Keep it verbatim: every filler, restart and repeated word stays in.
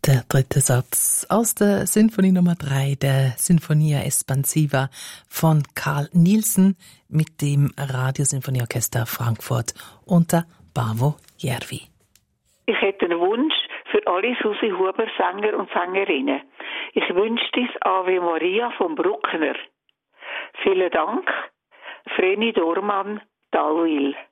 Der dritte Satz aus der Sinfonie Nummer drei der Sinfonia Espansiva von Carl Nielsen mit dem Radiosinfonieorchester Frankfurt unter Paavo Järvi. Ich hätte einen Wunsch für alle Susi Huber Sänger und Sängerinnen. Ich wünsche das Ave Maria vom Bruckner. Vielen Dank, Vreni Dormann, Dalwil.